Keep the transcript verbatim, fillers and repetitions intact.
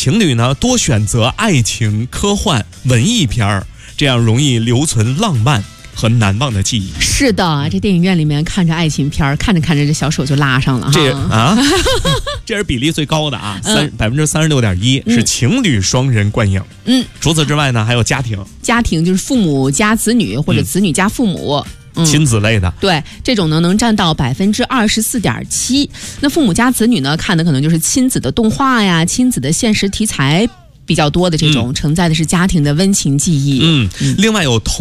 情侣呢多选择爱情、科幻、文艺片儿，这样容易留存浪漫和难忘的记忆。 是的，这电影院里面看着爱情片，看着看着这小手就拉上了哈。 这啊，这是比例最高的啊，三百分之三十六点一是情侣双人观影。嗯，除此之外呢，还有家庭， 家庭就是父母加子女或者子女加父母。 嗯、亲子类的， 对这种呢能占到百分之二十四点七。那父母加子女呢看的可能就是亲子的动画呀、亲子的现实题材比较多的这种，嗯、承载的是家庭的温情记忆。 嗯，另外有同。